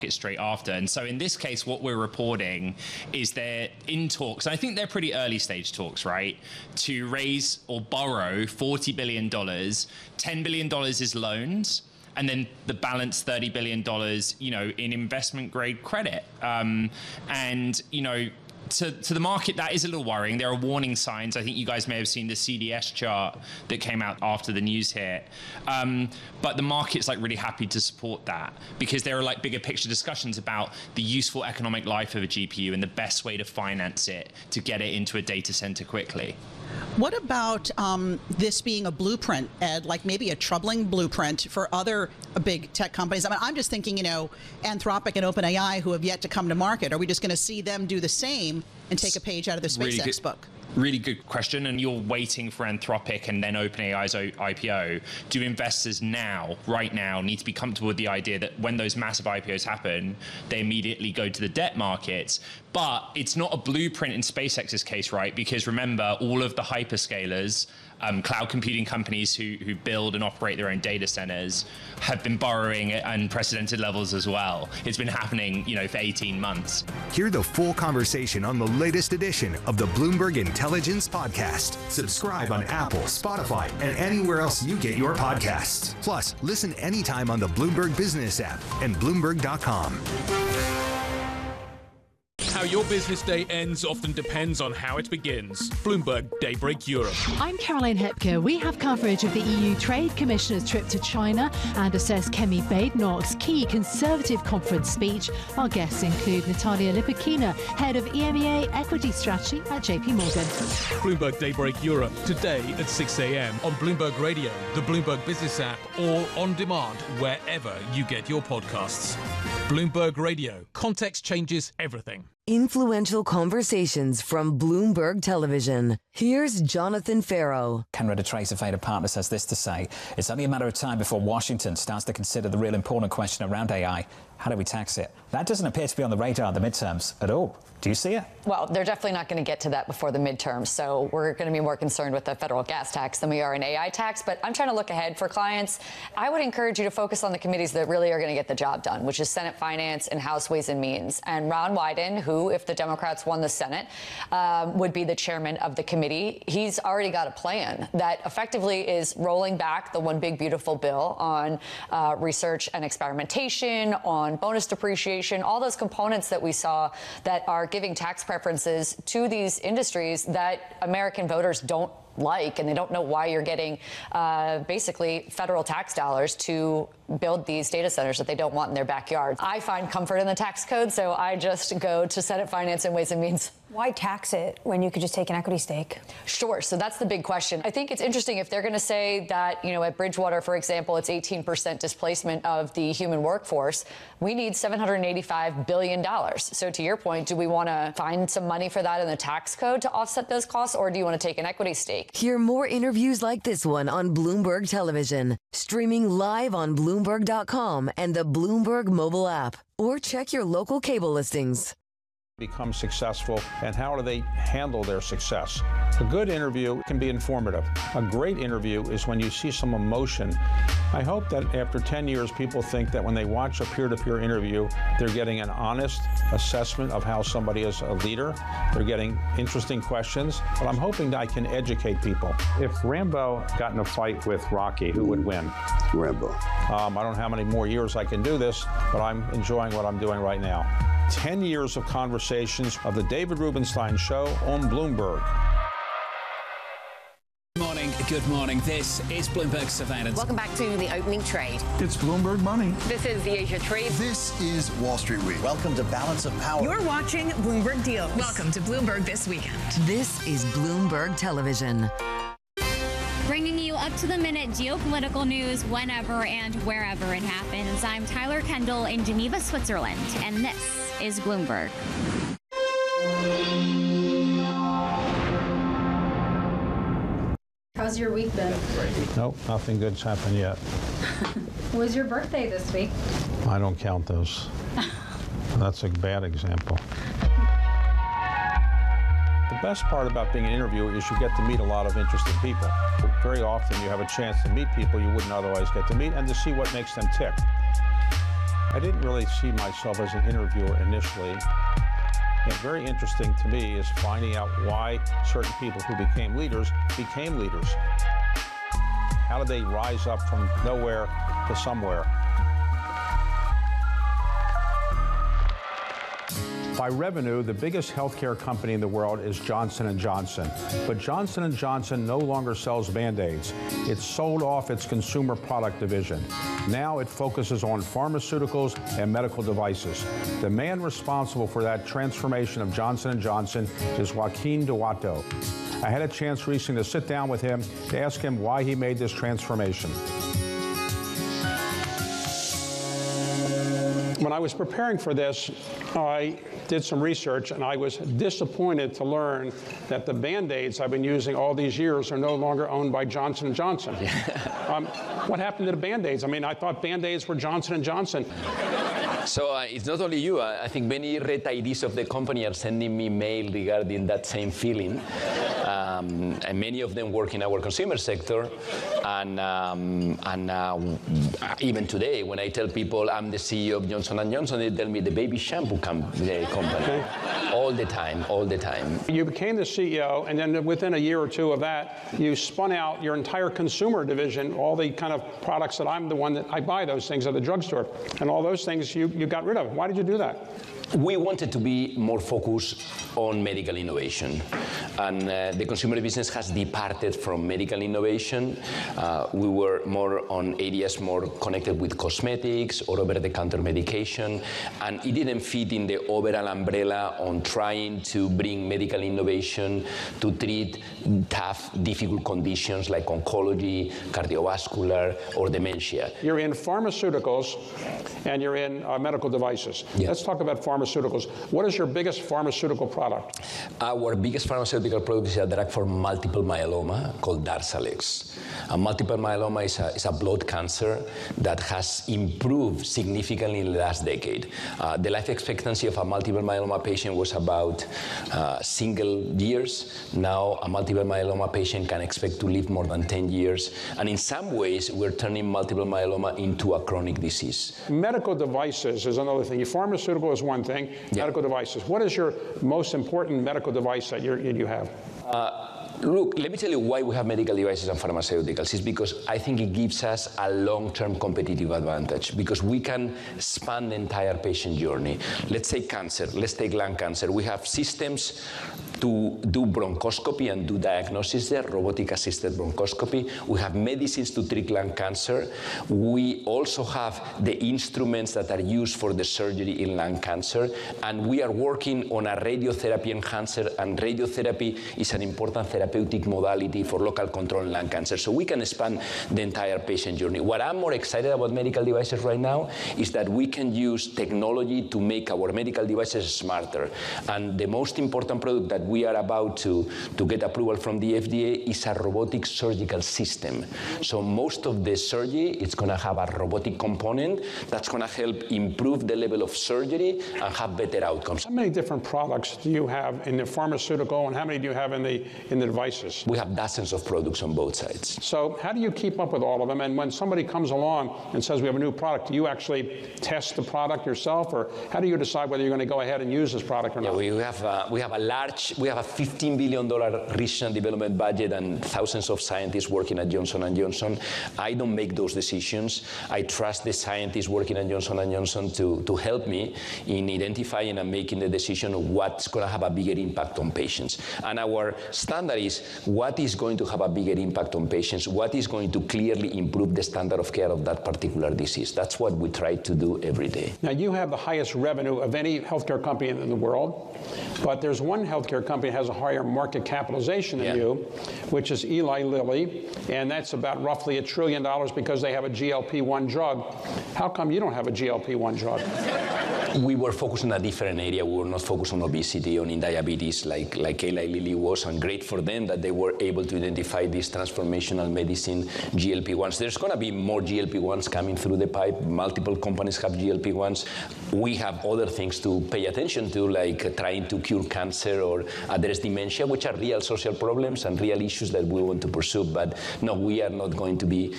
straight after. And so in this case, what we're reporting is they're in talks, and I think they're pretty early stage talks, right, to raise or borrow $40 billion. $10 billion is loans, and then the balance $30 billion, in investment grade credit. To the market, that is a little worrying. There are warning signs. I think you guys may have seen the CDS chart that came out after the news hit. But the market's really happy to support that, because there are bigger picture discussions about the useful economic life of a GPU and the best way to finance it to get it into a data center quickly. What about this being a blueprint, Ed, maybe a troubling blueprint for other big tech companies? I mean, I'm just thinking, Anthropic and OpenAI, who have yet to come to market. Are we just going to see them do the same and take a page out of the SpaceX book? Really good question. And you're waiting for Anthropic and then OpenAI's IPO. Do investors right now, need to be comfortable with the idea that when those massive IPOs happen, they immediately go to the debt markets? But it's not a blueprint in SpaceX's case, right? Because remember, all of the hyperscalers, cloud computing companies who build and operate their own data centers have been borrowing at unprecedented levels as well. It's been happening, for 18 months. Hear the full conversation on the latest edition of the Bloomberg Intelligence Podcast. Subscribe on Apple, Spotify, and anywhere else you get your podcasts. Plus, listen anytime on the Bloomberg Business app and Bloomberg.com. How your business day ends often depends on how it begins. Bloomberg Daybreak Europe. I'm Caroline Hepker. We have coverage of the EU Trade Commissioner's trip to China and assess Kemi Badenoch's key Conservative conference speech. Our guests include Natalia Lipakina, head of EMEA Equity Strategy at JP Morgan. Bloomberg Daybreak Europe, today at 6 a.m. on Bloomberg Radio, the Bloomberg Business app, or on demand wherever you get your podcasts. Bloomberg Radio. Context changes everything. Influential conversations from Bloomberg Television. Here's Jonathan Farrow. Conrad Tracer Vader Partners has this to say. It's only a matter of time before Washington starts to consider the real important question around AI. How do we tax it? That doesn't appear to be on the radar of the midterms at all. Do you see it? Well, they're definitely not going to get to that before the midterms. So we're going to be more concerned with the federal gas tax than we are an AI tax. But I'm trying to look ahead for clients. I would encourage you to focus on the committees that really are going to get the job done, which is Senate Finance and House Ways and Means. And Ron Wyden, who, if the Democrats won the Senate, would be the chairman of the committee. He's already got a plan that effectively is rolling back the One Big Beautiful Bill on research and experimentation, on bonus depreciation, all those components that we saw that are giving tax preferences to these industries that American voters don't like, and they don't know why you're getting basically federal tax dollars to build these data centers that they don't want in their backyard. I find comfort in the tax code, so I just go to Senate Finance and Ways and Means. Why tax it when you could just take an equity stake? Sure. So that's the big question. I think it's interesting if they're going to say that, at Bridgewater, for example, it's 18% displacement of the human workforce. We need $785 billion. So to your point, do we want to find some money for that in the tax code to offset those costs, or do you want to take an equity stake? Hear more interviews like this one on Bloomberg Television, streaming live on Bloomberg.com and the Bloomberg mobile app, or check your local cable listings. Become successful, and how do they handle their success? A good interview can be informative. A great interview is when you see some emotion. I hope that after 10 years, people think that when they watch a peer-to-peer interview, they're getting an honest assessment of how somebody is a leader. They're getting interesting questions, but I'm hoping that I can educate people. If Rambo got in a fight with Rocky, who would win? Rambo. I don't know how many more years I can do this, but I'm enjoying what I'm doing right now. 10 years of conversations of the David Rubenstein Show on Bloomberg. Good morning. This is Bloomberg Surveillance. Welcome back to the opening trade. It's Bloomberg Money. This is the Asia Trade. This is Wall Street Week. Welcome to Balance of Power. You're watching Bloomberg Deals. Welcome to Bloomberg This Weekend. This is Bloomberg Television. Bringing you up-to-the-minute geopolitical news whenever and wherever it happens. I'm Tyler Kendall in Geneva, Switzerland, and this is Bloomberg. How's your week been? Nope, nothing good's happened yet. It was your birthday this week. I don't count those. That's a bad example. The best part about being an interviewer is you get to meet a lot of interesting people. Very often you have a chance to meet people you wouldn't otherwise get to meet and to see what makes them tick. I didn't really see myself as an interviewer initially. And very interesting to me is finding out why certain people who became leaders. How did they rise up from nowhere to somewhere? By revenue, the biggest healthcare company in the world is Johnson & Johnson. But Johnson & Johnson no longer sells Band-Aids. It sold off its consumer product division. Now it focuses on pharmaceuticals and medical devices. The man responsible for that transformation of Johnson & Johnson is Joaquin Duato. I had a chance recently to sit down with him to ask him why he made this transformation. When I was preparing for this, I did some research, and I was disappointed to learn that the Band-Aids I've been using all these years are no longer owned by Johnson & Johnson. What happened to the Band-Aids? I mean, I thought Band-Aids were Johnson & Johnson. So it's not only you. I think many retirees of the company are sending me mail regarding that same feeling. And many of them work in our consumer sector. And even today, when I tell people I'm the CEO of Johnson & Johnson, they tell me the baby shampoo company. Okay. All the time. You became the CEO, and then within a year or two of that, you spun out your entire consumer division, all the kind of products that I'm the one that I buy those things at the drugstore. And all those things you got rid of. Why did you do that? We wanted to be more focused on medical innovation. And the consumer business has departed from medical innovation. We were more on areas more connected with cosmetics or over-the-counter medication. And it didn't fit in the overall umbrella on trying to bring medical innovation to treat tough, difficult conditions like oncology, cardiovascular, or dementia. You're in pharmaceuticals and you're in medical devices. Yeah. Let's talk about pharmaceuticals. What is your biggest pharmaceutical product? Our biggest pharmaceutical product is a drug for multiple myeloma called Darzalex. Multiple myeloma is a blood cancer that has improved significantly in the last decade. The life expectancy of a multiple myeloma patient was about single years. Now a multiple myeloma patient can expect to live more than 10 years. And in some ways, we're turning multiple myeloma into a chronic disease. Medical devices is another thing. Your pharmaceutical is one thing. Yeah. Medical devices. What is your most important medical device that you have? Look, let me tell you why we have medical devices and pharmaceuticals. It's because I think it gives us a long-term competitive advantage because we can span the entire patient journey. Let's say cancer. Let's take lung cancer. We have systems to do bronchoscopy and do diagnosis there, robotic-assisted bronchoscopy. We have medicines to treat lung cancer. We also have the instruments that are used for the surgery in lung cancer. And we are working on a radiotherapy enhancer, and radiotherapy is an important therapeutic modality for local control in lung cancer. So we can expand the entire patient journey. What I'm more excited about medical devices right now is that we can use technology to make our medical devices smarter. And the most important product that we are about to get approval from the FDA is a robotic surgical system. So most of the surgery is going to have a robotic component that's going to help improve the level of surgery and have better outcomes. How many different products do you have in the pharmaceutical, and how many do you have in the devices? We have dozens of products on both sides. So how do you keep up with all of them? And when somebody comes along and says we have a new product, do you actually test the product yourself, or how do you decide whether you're going to go ahead and use this product or not? We have a $15 billion research and development budget and thousands of scientists working at Johnson & Johnson. I don't make those decisions. I trust the scientists working at Johnson & Johnson to help me in identifying and making the decision of what's going to have a bigger impact on patients. And our standard is what is going to have a bigger impact on patients, what is going to clearly improve the standard of care of that particular disease. That's what we try to do every day. Now, you have the highest revenue of any healthcare company in the world, but there's one healthcare company that has a higher market capitalization than you, which is Eli Lilly, and that's about roughly $1 trillion because they have a GLP-1 drug. How come you don't have a GLP-1 drug? We were focused on a different area. We were not focused on obesity or in diabetes like Eli Lilly was, and great for them that they were able to identify this transformational medicine, GLP-1s. There's going to be more GLP-1s coming through the pipe. Multiple companies have GLP-1s. We have other things to pay attention to, like trying to cure cancer or address dementia, which are real social problems and real issues that we want to pursue. But no, we are not going to be